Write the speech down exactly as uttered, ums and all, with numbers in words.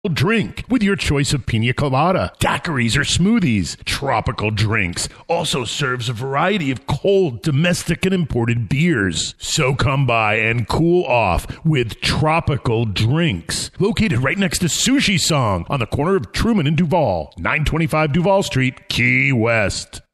drink with your choice of pina colada, daiquiris, or smoothies. Tropical Drinks also serves a variety of cold, domestic, and imported beers. So come by and cool off with Tropical Drinks, located right next to Sushi Song on the corner of Truman and Duval, nine twenty-five Duval Street, Key West.